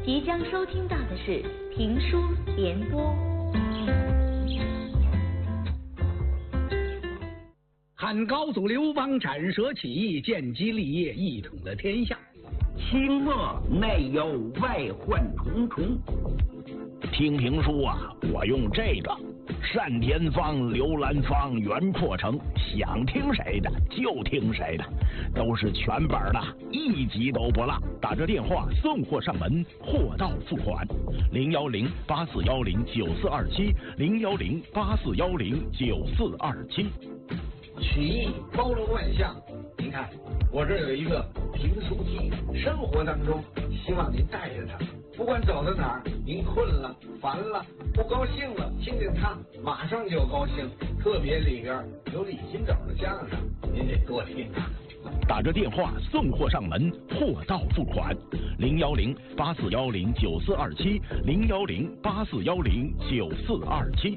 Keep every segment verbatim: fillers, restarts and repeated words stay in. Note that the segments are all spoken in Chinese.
即将收听到的是评书联播。 汉高祖刘邦斩蛇起义，建基立业，一统了天下。 清末内忧外患重重。听评书啊，我用这个单田芳、刘兰芳、袁阔成，想听谁的就听谁的，都是全本的，一集都不落。打这电话送货上门，货到付款。零幺零八四幺零九四二七，零幺零八四幺零九四二七。 曲艺包罗万象，您看我这有一个评书机，生活当中希望您带着它，不管走到哪儿，您困了、烦了、不高兴了，听听它，马上就高兴。特别里边有李金斗的相声，您得多听啊。 打着电话送货上门，货到付款。零幺零八四幺零九四二七，零幺零八四幺零九四二七。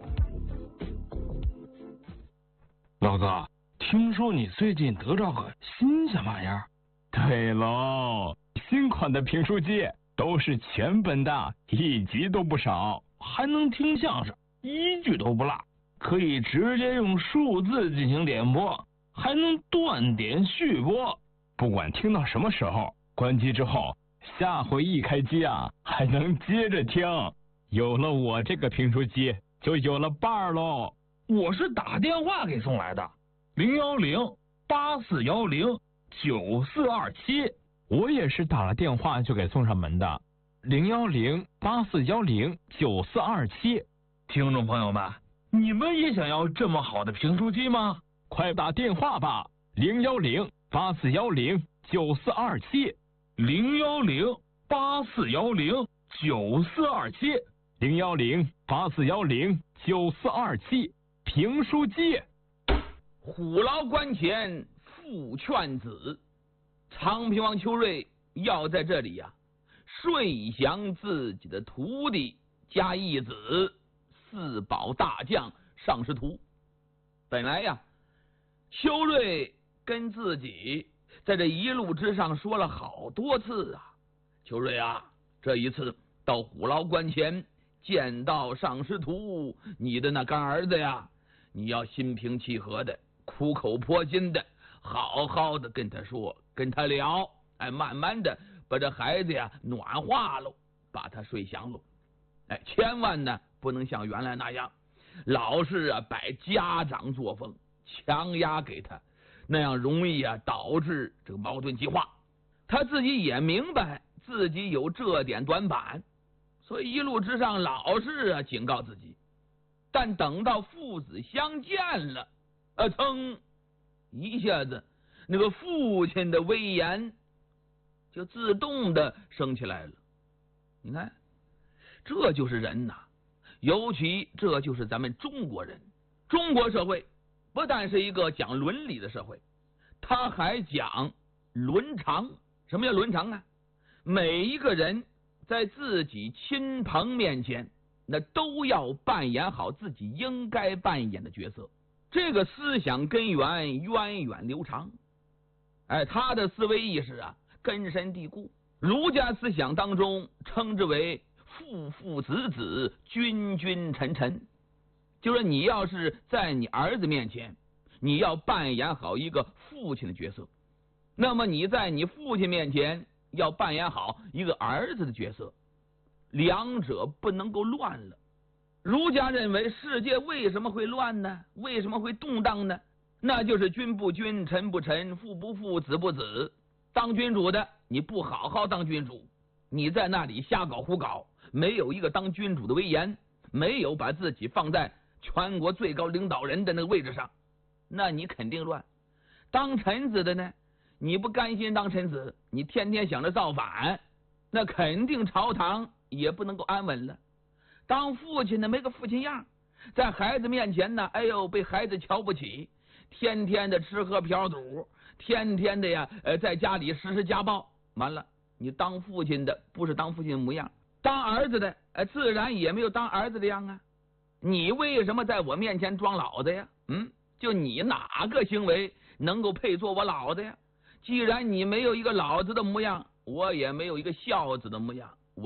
老哥，听说你最近得着个新鲜玩意儿？ 对喽，新款的评书机都是全本的，一集都不少， 还能听相声，一句都不落，可以直接用数字进行点播，还能断点续播， 不管听到什么时候，关机之后，下回一开机啊，还能接着听。有了我这个评书机，就有了伴儿喽。 我是打电话给送来的，零幺零八四幺零九四二七。 我也是打了电话就给送上门的，零幺零八四幺零九四二七。 听众朋友们，你们也想要这么好的评书机吗？ 快打电话吧，零幺零八四幺零九四二七， 零幺零八四幺零九四二七， 零幺零八四幺零九四二七。评书机。 虎牢关前父劝子，昌平王邱瑞要在这里呀、啊、睡降自己的徒弟加义子四保大将尚师徒。本来呀，邱瑞跟自己在这一路之上说了好多次啊，邱瑞啊，这一次到虎牢关前见到尚师徒，你的那干儿子呀，你要心平气和的，苦口婆心的，好好的跟他说，跟他聊，哎，慢慢的把这孩子呀暖化喽，把他睡降喽。哎，千万呢不能像原来那样，老是啊摆家长作风，强压给他，那样容易啊导致这个矛盾激化。他自己也明白自己有这点短板，所以一路之上老是啊警告自己。但等到父子相见了，啊，噌，一下子那个父亲的威严就自动的升起来了。你看，这就是人呐，尤其这就是咱们中国人。中国社会不但是一个讲伦理的社会，他还讲伦常。什么叫伦常啊？每一个人在自己亲朋面前，那都要扮演好自己应该扮演的角色。这个思想根源源远流长，哎，他的思维意识啊根深蒂固。儒家思想当中称之为父父子子，君君臣臣，就是你要是在你儿子面前，你要扮演好一个父亲的角色，那么你在你父亲面前要扮演好一个儿子的角色，两者不能够乱了。儒家认为世界为什么会乱呢？为什么会动荡呢？那就是君不君，臣不臣，父不父，子不子。当君主的你不好好当君主，你在那里瞎搞胡搞，没有一个当君主的威严，没有把自己放在全国最高领导人的那个位置上，那你肯定乱。当臣子的呢，你不甘心当臣子，你天天想着造反，那肯定朝堂也不能够安稳了。当父亲的没个父亲样，在孩子面前呢，哎呦，被孩子瞧不起，天天的吃喝嫖赌，天天的呀，呃，在家里实施家暴，完了，你当父亲的不是当父亲的模样，当儿子的，呃，自然也没有当儿子的样啊。你为什么在我面前装老子呀？嗯，就你哪个行为能够配做我老子呀？既然你没有一个老子的模样，我也没有一个孝子的模样。